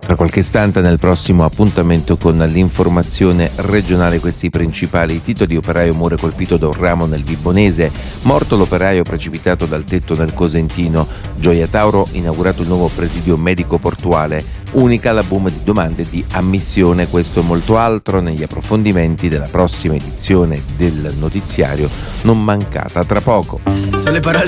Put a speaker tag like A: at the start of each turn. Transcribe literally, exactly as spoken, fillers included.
A: Fra qualche istante nel prossimo appuntamento con l'informazione regionale questi i principali titoli. Operaio muore colpito da un ramo nel Vibonese, morto l'operaio precipitato dal tetto nel Cosentino. Gioia Tauro inaugurato il nuovo presidio medico portuale, unica la boom di domande di ammissione. Questo e molto altro negli approfondimenti della prossima edizione del notiziario, non mancata tra poco.
B: Sono le parole